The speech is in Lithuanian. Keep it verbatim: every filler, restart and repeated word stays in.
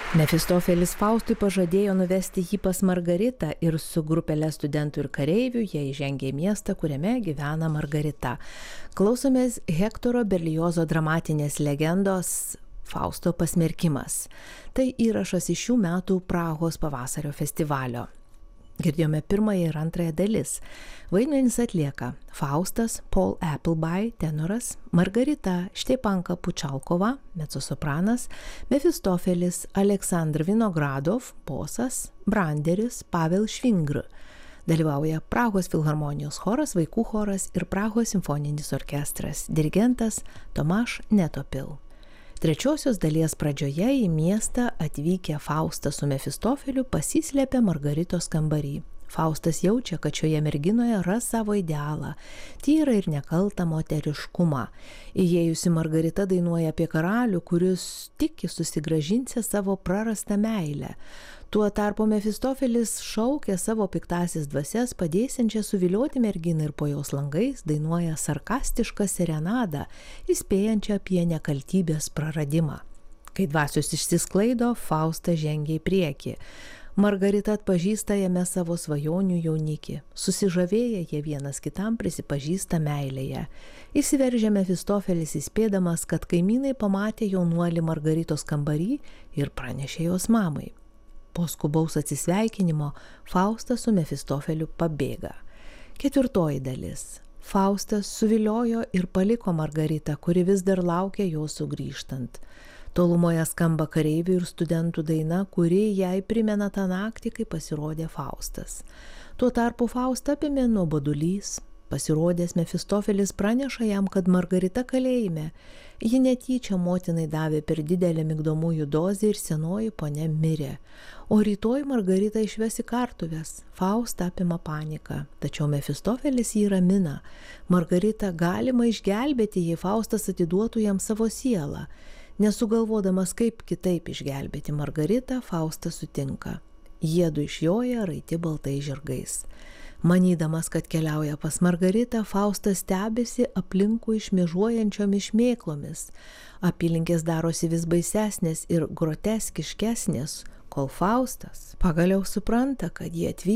Mefistofelis Faustui pažadėjo nuvesti jį pas Margaritą ir su grupele studentų ir kareivių jie įžengė į miestą, kuriame gyvena Margarita. Klausomės Hektoro Berliozo dramatinės legendos Fausto pasmerkimas. Tai įrašas iš šių metų Prahos pavasario festivalio. Girdėjome pirmąją ir antrąją dalis. Vaidmenis atlieka Faustas, Paul Appleby, tenoras, Margarita, Štepanka Pučalkova, mecosopranas, Mefistofelis, Aleksandr Vinogradov, bosas, Branderis, Pavel Švingr. Dalyvauja Prahos filharmonijos choras, vaikų choras ir Prahos simfoninis orkestras, dirigentas Tomaš Netopil. Trečiosios dalies pradžioje į miestą atvykę Faustas su Mefistofeliu pasislėpė Margaritos kambarį. Faustas jaučia, kad šioje merginoje ras savo idealą, tyrą ir nekaltą moteriškumą. Įėjusi Margarita dainuoja apie karalių, kuris tiki susigrąžinti savo prarastą meilę. Tuo tarpu Mefistofelis šaukia savo piktąsias dvasias, padėsiančią suvilioti merginą ir po jos langais dainuoja sarkastišką serenadą, įspėjančią apie nekaltybės praradimą. Kai dvasios išsisklaido, Faustas žengia į priekį. Margarita atpažįsta jame savo svajonių jaunikį. Susižavėję jie vienas kitam prisipažįsta meilėje. Įsiveržė Mefistofelis įspėdamas, kad kaimynai pamatė jaunuolį Margaritos kambarį ir pranešė jos mamai. Po skubaus atsisveikinimo Faustas su Mefistofeliu pabėga. Ketvirtoji dalis. Faustas suviliojo ir paliko Margaritą, kuri vis dar laukia jo sugrįžtant. Tolumoje skamba kareivių ir studentų daina, kuri jai primena tą naktį, kai pasirodė Faustas. Tuo tarpu Faustą apėmė nuobodulys. Pasirodęs Mefistofelis praneša jam, kad Margarita kalėjime. Ji netyčia motinai davė per didelę migdomųjų dozę ir senoji ponia mirė. O rytoj Margarita išves į kartuves. Faustą apima panika, tačiau Mefistofelis jį ramina. Margarita galima išgelbėti, jei Faustas atiduotų jam savo sielą. Nesugalvodamas, kaip kitaip išgelbėti Margaritą, Faustas sutinka. Jiedu išjoja raiti baltais žirgais. Manydamas, kad keliauja pas Margaritą, Faustas stebisi aplinkui šmėžuojančiomis šmėklomis. Apylinkės darosi vis baisesnės ir groteskiškesnės, kol Faustas pagaliau supranta, kad jie atvyko